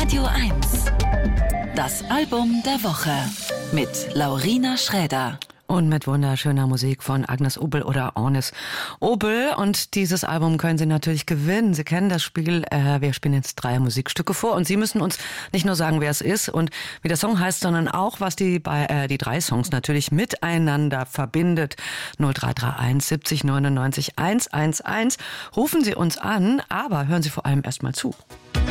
Radio 1. Das Album der Woche mit Laurina Schräder. Und mit wunderschöner Musik von Agnes Obel oder Ornis Obel. Und dieses Album können Sie natürlich gewinnen. Sie kennen das Spiel. Wir spielen jetzt 3 Musikstücke vor. Und Sie müssen uns nicht nur sagen, wer es ist und wie der Song heißt, sondern auch, was die 3 Songs natürlich miteinander verbindet. 0331 70 99 111. Rufen Sie uns an, aber hören Sie vor allem erstmal zu.